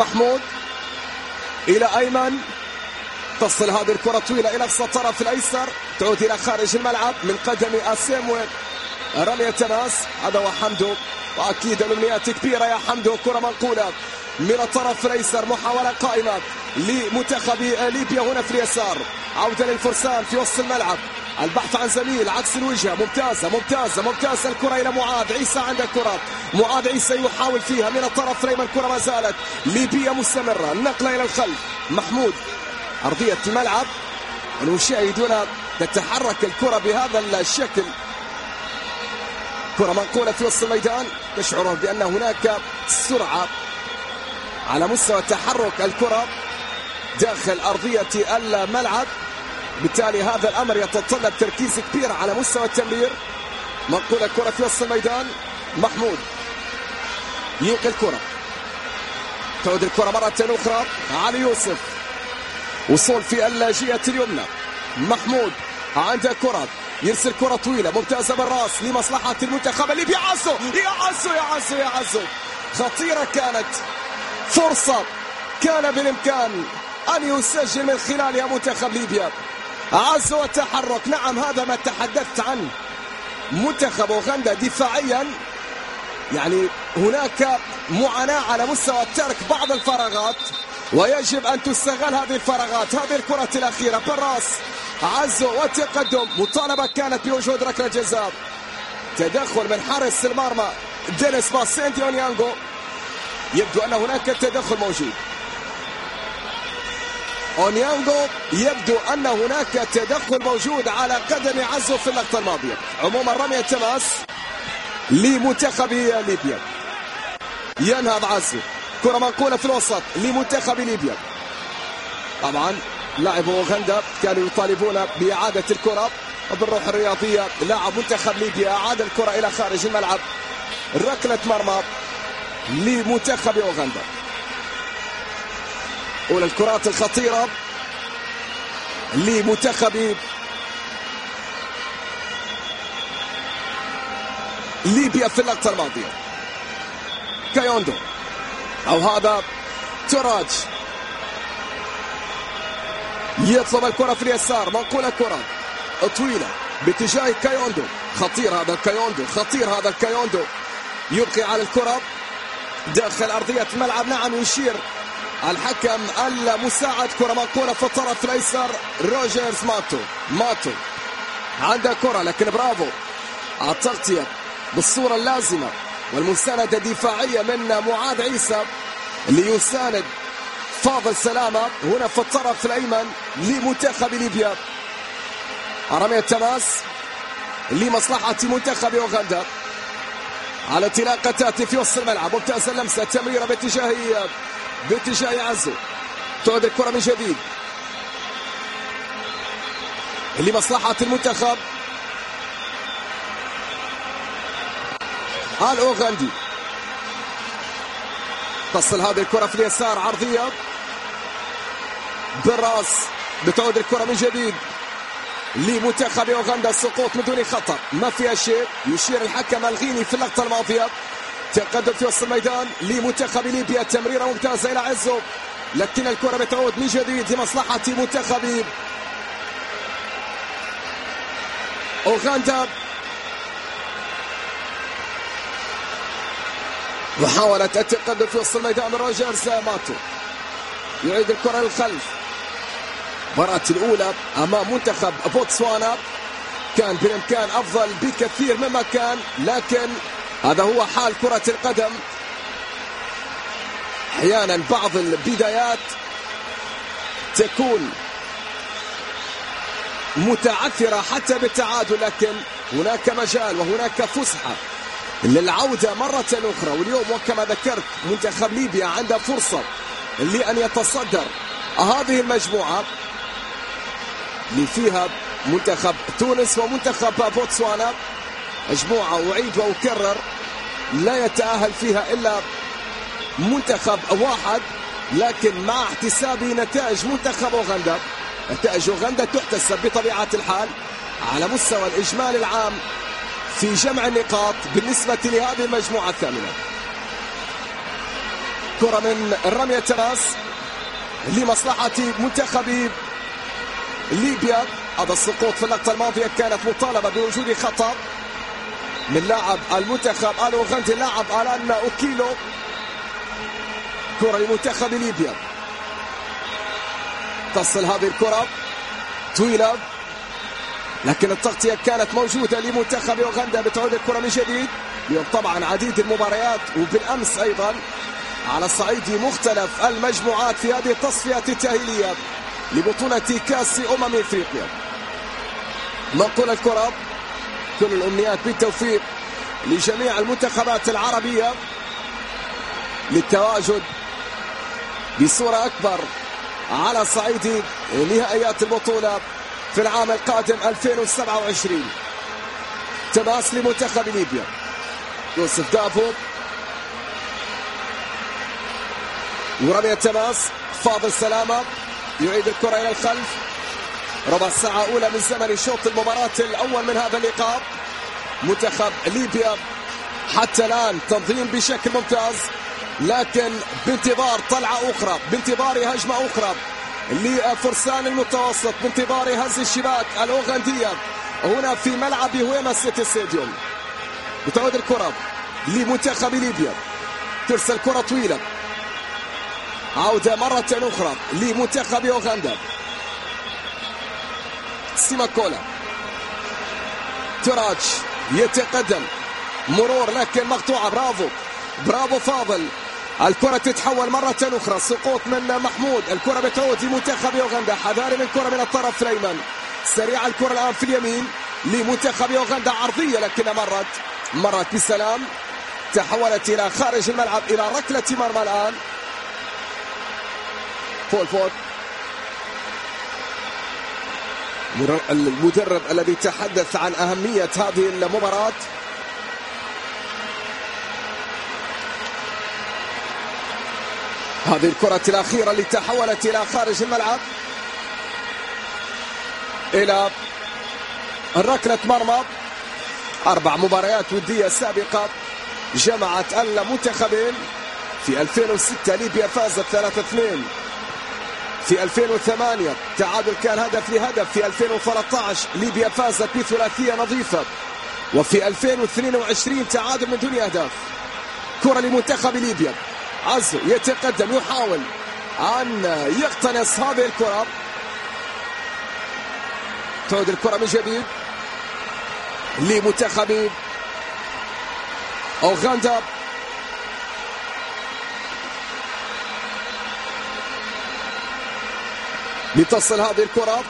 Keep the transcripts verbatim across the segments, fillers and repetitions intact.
محمود إلى أيمن، تصل هذه الكرة طويلة إلى أقصى الطرف الأيسر، تعود إلى خارج الملعب من قدم أسيمويل، رمية تماس. هذا هو حمدو، وأكيد الأمنيات كبيرة يا حمدو. كرة منقولة من الطرف الأيسر، محاولة قائمة لمنتخب ليبيا هنا في اليسار، عودة للفرسان في وسط الملعب، البحث عن زميل عكس الوجهة. ممتازة ممتازة ممتازة الكرة إلى معاذ عيسى، عند الكرة معاذ عيسى يحاول فيها من الطرف الأيمن، كرة ما زالت ليبيا مستمرة، النقلة إلى الخلف. محمود أرضية الملعب، ونشاهد هنا تتحرك الكرة بهذا الشكل، كرة منقولة في وسط الميدان، تشعر بأن هناك سرعة على مستوى تحرك الكرة داخل أرضية الملعب، بالتالي هذا الأمر يتطلب تركيز كبير على مستوى التمرير. منقولة الكرة في وسط الميدان، محمود يلقي الكرة، تعود الكرة مرة أخرى علي يوسف، وصول في الجهة اليمنى. محمود عند الكرة، يرسل كرة طويلة ممتازة بالراس لمصلحة المنتخب الليبي. عزو يا عزو يا عزو يا عزو، خطيرة كانت، فرصة كان بالإمكان أن يسجل من خلالها منتخب ليبيا. عزو التحرك، نعم هذا ما تحدثت عنه. منتخب أوغندا دفاعيا يعني هناك معاناة على مستوى ترك بعض الفراغات، ويجب أن تستغل هذه الفراغات. هذه الكرة الأخيرة بالراس، عزو والتقدم، مطالبة كانت بوجود ركلة جزاء، تدخل من حارس المرمى دينيس باسينتي أونيانغو، يبدو أن هناك تدخل موجود. أونيانغو يبدو أن هناك تدخل موجود على قدم عزو في اللقطة الماضية. عموما رمية تماس لمنتخب ليبيا، ينهض عزو، كرة منقولة في الوسط لمنتخب ليبيا. طبعا لاعبو أوغندا كانوا يطالبون بإعادة الكرة بالروح الرياضية، لاعب منتخب ليبيا أعاد الكرة إلى خارج الملعب، ركلة مرمى لمنتخب أوغندا. أولى الكرات الخطيرة لمنتخب ليبيا في اللقطة الماضية. كايوندو أو هذا تراج يطلب الكرة في اليسار، منقولة كرة طويلة باتجاه كايوندو، خطير هذا الكايوندو، خطير هذا الكايوندو، يبقي على الكرة داخل أرضية الملعب. نعم يشير الحكم المساعد، كرة منقولة في الطرف الأيسر، روجرز ماتو ماتو عنده كرة، لكن برافو على التغطية بالصورة اللازمة والمساندة الدفاعية من معاذ عيسى اللي يساند فاضل سلامة هنا في الطرف الأيمن لمنتخب ليبيا. رمية تماس لمصلحة منتخب أوغندا على انطلاقة تأتي في وسط الملعب، ممتازة اللمسة، تمريرة باتجاه باتجاه عزو، تعود الكرة من جديد لمصلحة المنتخب الأوغندي. تصل هذه الكرة في اليسار، عرضية بالراس، بتعود الكرة من جديد لمنتخب أوغندا. السقوط من دون خطر، ما فيها شيء، يشير الحكم الغيني في اللقطة الماضية. تقدم في وسط الميدان لمنتخب ليبيا، تمريرة ممتازة إلى عزو، لكن الكرة بتعود من جديد لمصلحة منتخب أوغندا. محاولة التقدم في وسط الميدان من روجرز ماتو، يعيد الكرة للخلف. المباراة الأولى أمام منتخب بوتسوانا كان بالإمكان أفضل بكثير مما كان، لكن هذا هو حال كرة القدم، أحيانا بعض البدايات تكون متعثرة حتى بالتعادل، لكن هناك مجال وهناك فسحة للعودة مرة أخرى. واليوم وكما ذكرت منتخب ليبيا عنده فرصة لأن يتصدر هذه المجموعة اللي فيها منتخب تونس ومنتخب بوتسوانا، مجموعة أعيد وأكرر لا يتأهل فيها إلا منتخب واحد، لكن مع احتساب نتائج منتخب أوغندا، نتائج أوغندا تحتسب بطبيعة الحال على مستوى الإجمال العام في جمع النقاط بالنسبة لهذه المجموعة الثامنة. الكرة من الرمية تماس لمصلحة منتخب ليبيا. هذا السقوط في اللقطة الماضية كانت مطالبة بوجود خطأ من لاعب المنتخب الأوغندي اللاعب آلان أوكيلو. كرة لمنتخب ليبيا، تصل هذه الكرة طويلة لكن التغطية كانت موجودة لمنتخب أوغندا. بتعود الكرة من جديد. اليوم طبعا عديد المباريات وبالأمس أيضا على صعيد مختلف المجموعات في هذه التصفيات التأهيلية لبطولة كأس أمم إفريقيا. ننقل الكرة، كل الأمنيات بالتوفيق لجميع المنتخبات العربية للتواجد بصورة أكبر على صعيد نهائيات البطولة في العام القادم ألفين وسبعة وعشرين. تماس لمنتخب ليبيا، يوسف دافو ورمية تماس. فاضل سلامة يعيد الكرة إلى الخلف. ربع ساعة أولى من زمن شوط المباراة الأول من هذا اللقاء. منتخب ليبيا حتى الآن تنظيم بشكل ممتاز، لكن بانتظار طلعة أخرى، بانتظار هجمة أخرى لفرسان المتوسط، بانتظار هز الشباك الأوغندية هنا في ملعب هويما سيتي ستاديوم. بتعود الكرة لمنتخب ليبيا، ترسل كرة طويلة، عودة مرة أخرى لمنتخب أوغندا. سيماكولا تراج يتقدم، مرور لكن مقطوعة. برافو برافو فاضل. الكرة تتحول مرة أخرى، سقوط من محمود. الكرة بتعود لمنتخب أوغندا، حذاري من الكرة من الطرف الأيمن. سريعة الكرة الآن في اليمين لمنتخب أوغندا، عرضية لكنها مرت مرت بسلام، تحولت إلى خارج الملعب إلى ركلة مرمى. الآن فول فوت المدرب الذي تحدث عن أهمية هذه المباراة. هذه الكرة الأخيرة اللي تحولت إلى خارج الملعب إلى ركلة مرمى. أربع مباريات ودية سابقة جمعت المنتخبين. في ألفين وستة ليبيا فازت ثلاثة اثنين، في ألفين وثمانية تعادل كان هدف لهدف، في ألفين وثلاثة عشر ليبيا فازت بثلاثية نظيفة، وفي ألفين واثنين وعشرين تعادل من دون أهداف. كرة لمنتخب ليبيا، عزو يتقدم، يحاول أن يقتنص هذه الكرة. تعود الكرة من جديد لمنتخب أوغندا. لتصل هذه الكرة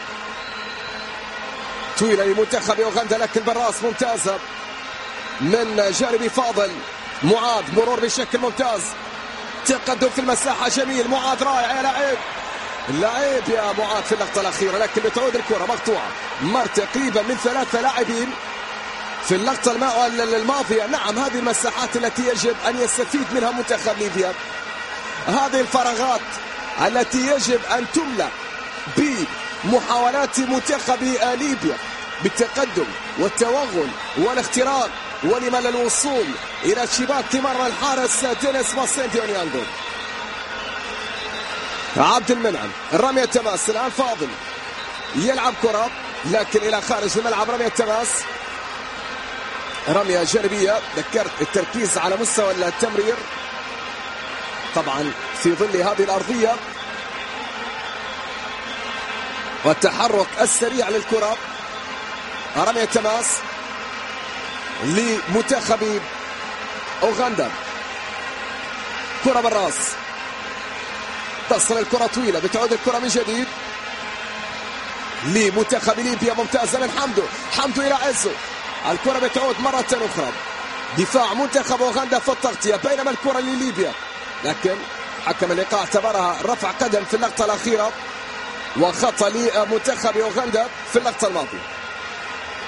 طويلة لمنتخب أوغندا، لكن بالراس ممتازة من جانب فاضل. معاذ مرور بشكل ممتاز، تقدم في المساحة جميل. معاذ رائع يا لعيب، اللعيب يا معاذ في اللقطة الأخيرة، لكن بتعود الكرة مقطوعة. مر تقريبا من ثلاثة لاعبين في اللقطة الماضية. نعم، هذه المساحات التي يجب أن يستفيد منها منتخب ليبيا، هذه الفراغات التي يجب أن تملأ بمحاولات منتخب ليبيا بالتقدم والتوغل والاختراق ولمن الوصول إلى شباك مرمى الحارس دينيس ماسيندي اونيانغو. عبد المنعم، الرمية تماس الآن. فاضل يلعب كرة لكن إلى خارج الملعب. رمية تماس، رمية جانبية. ذكرت التركيز على مستوى التمرير طبعا في ظل هذه الأرضية والتحرك السريع للكرة. رمية تماس لمنتخب أوغندا، كرة بالراس، تصل الكرة طويلة. بتعود الكرة من جديد لمنتخب ليبيا، ممتازة من حمدو. حمدو إلى عزو، الكرة بتعود مرة أخرى. دفاع منتخب أوغندا في التغطية، بينما الكرة لليبيا، لكن حكم اللقاء اعتبرها رفع قدم في اللقطة الأخيرة وخطأ لمنتخب أوغندا في اللقطة الماضية.